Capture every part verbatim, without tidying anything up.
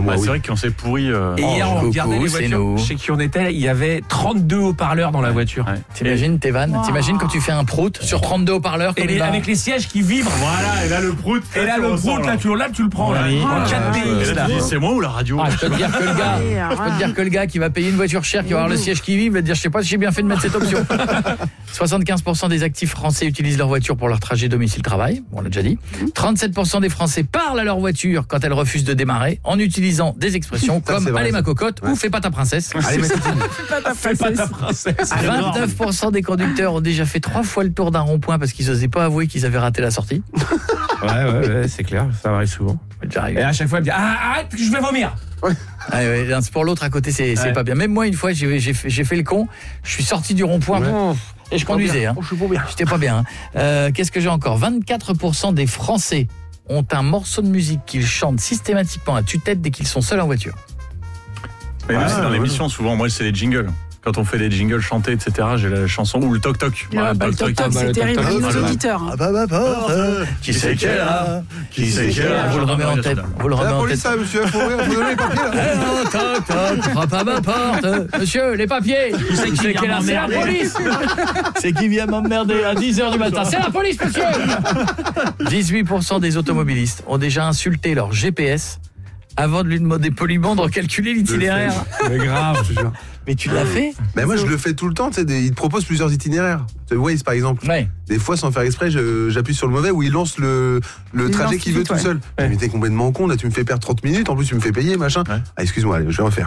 moi, bah, oui. C'est vrai qu'on s'est pourri. Euh... Et hier, on coucou, regardait les c'est voitures. nous. Chez qui on était, il y avait trente-deux haut-parleurs dans la voiture. Ouais. T'imagines tes vannes? Wow. T'imagines quand tu fais un prout sur trente-deux haut-parleurs Et comme les- il va- avec les sièges qui vibrent. Voilà, et là le prout. Et là, le prout, là, tu, là, tu le prends. Là, Oui. en Ah, quatre ouais, pays. Et là, là. tu dis, c'est moi ou la radio? Ah, je peux te dire que le gars, Allez, je peux te dire que le gars qui va payer une voiture chère, qui va avoir le siège qui vibre, va te dire je sais pas si j'ai bien fait de mettre cette option. soixante-quinze pour cent des actifs français utilisent leur voiture pour leur trajet domicile-travail, bon, on l'a déjà dit. trente-sept pour cent des Français parlent à leur voiture quand elle refuse de démarrer en utilisant des expressions Ça, c'est comme vrai, allez ma ça. cocotte ou fais pas ta princesse. Allez, ma copine. Fais pas ta princesse. vingt-neuf pour cent des conducteurs ont déjà fait trois fois le tour d'un rond-point parce qu'ils n'osaient pas avouer qu'ils avaient raté la sortie. Ouais, ouais, ouais, c'est clair, ça arrive souvent. J'arrive. Et à chaque fois, elle me dit ah, arrête, je vais vomir. Ah ouais, l'un pour l'autre à côté, c'est c'est Ouais. pas bien. Même moi, une fois, j'ai j'ai fait, j'ai fait le con. Je suis sorti du rond-point Ouais. pouf, et je conduisais. Hein. Oh, je suis pas bien. J'étais pas bien. Hein. Euh, Qu'est-ce que j'ai encore? vingt-quatre pour cent des Français ont un morceau de musique qu'ils chantent systématiquement à tue-tête dès qu'ils sont seuls en voiture. Mais Ah, aussi dans ouais. l'émission, souvent, moi, c'est les jingles. Quand on fait des jingles chantés, et cetera, j'ai la chanson ou le toc-toc. Ah, bah, le toc-toc, c'est terrible toc-toc, pour nos c'est mal. auditeurs. hein. Ah bah bah bah. euh, Qui c'est qu'elle a? Qui c'est qu'elle a? Vous le remet en tête. Vous le C'est remet la en police, tête. ça, monsieur. Faut ouvrir, faut donner les papiers, là. Eh non, toc, toc, frappe à ma porte. Monsieur, les papiers. Qui c'est qui vient vient C'est la m'emmerder police. C'est qui vient m'emmerder à dix heures du matin. C'est la police, monsieur. dix-huit pour cent des automobilistes ont déjà insulté leur G P S avant de lui demander poliment de recalculer l'itinéraire. Mais grave. Je te jure. Mais tu l'as fait? Mais moi, je le fais tout le temps. Tu sais, des- ils te proposent plusieurs itinéraires. Tu sais, Waze, par exemple. Ouais. Des fois, sans faire exprès, je- j'appuie sur le mauvais où il lance le, le Il trajet lance qu'il veut vite, tout ouais. seul. Mais t'es complètement con, là, tu me fais perdre trente minutes, en plus tu me fais payer, machin. Ouais. Ah, excuse-moi, allez, je vais refaire.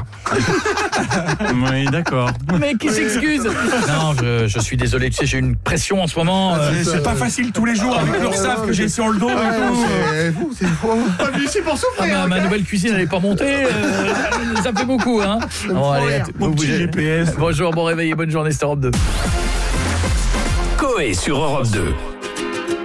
Oui, d'accord. Mais qui s'excuse? Non, je, je suis désolé, tu sais, j'ai une pression en ce moment. euh, C'est- C'est pas facile tous les jours avec l'URSSAF que j'ai sur le dos. et tout. c'est fou, c'est fou. ah, ma, ma nouvelle cuisine, elle est pas montée. euh, ça fait beaucoup, hein. Bon, allez, Mon vous petit bougez. G P S. Bonjour, bon réveil et bonne journée, c'est Europe deux. Coé sur Europe deux.